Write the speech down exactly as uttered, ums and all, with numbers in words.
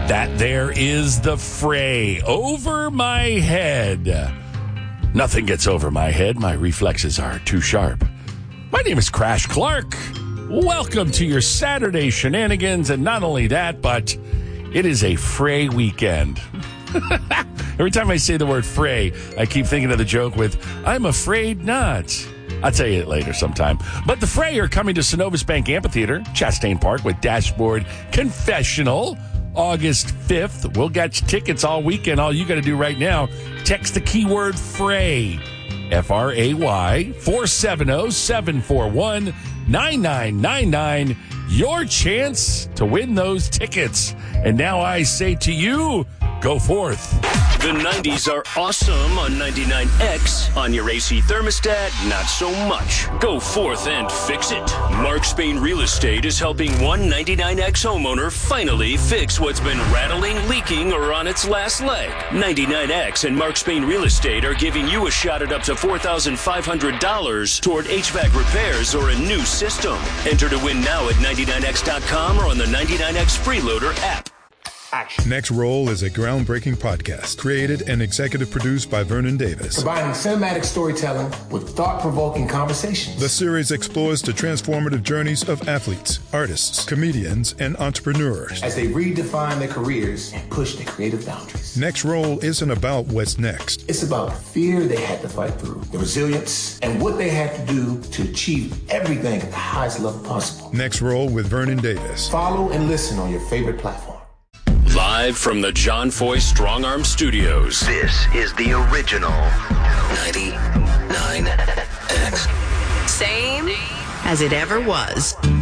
That there is the fray over my head. Nothing gets over my head. My reflexes are too sharp. My name is Crash Clark. Welcome to your Saturday shenanigans. And not only that, but it is a fray weekend. Every time I say the word fray, I keep thinking of the joke with, I'm afraid not. I'll tell you it later sometime. But the fray are coming to Synovus Bank Amphitheater, Chastain Park, with Dashboard Confessional. August fifth. We'll get you tickets all weekend. All you got to do right now, text the keyword FRAY, F R A Y, four seven zero, seven four one, nine nine nine nine. Your chance to win those tickets. And now I say to you, go forth. The nineties are awesome on ninety-nine X. On your A C thermostat, not so much. Go forth and fix it. Mark Spain Real Estate is helping one ninety-nine X homeowner finally fix what's been rattling, leaking, or on its last leg. ninety-nine X and Mark Spain Real Estate are giving you a shot at up to four thousand five hundred dollars toward H V A C repairs or a new system. Enter to win now at ninety-nine X dot com or on the ninety-nine X Freeloader app. Action. Next Roll is a groundbreaking podcast created and executive produced by Vernon Davis. Combining cinematic storytelling with thought-provoking conversations. The series explores the transformative journeys of athletes, artists, comedians, and entrepreneurs as they redefine their careers and push their creative boundaries. Next Roll isn't about what's next. It's about the fear they had to fight through, the resilience, and what they had to do to achieve everything at the highest level possible. Next Roll with Vernon Davis. Follow and listen on your favorite platform. Live from the John Foy Strong Arm Studios. This is the original ninety-nine X. Same as it ever was.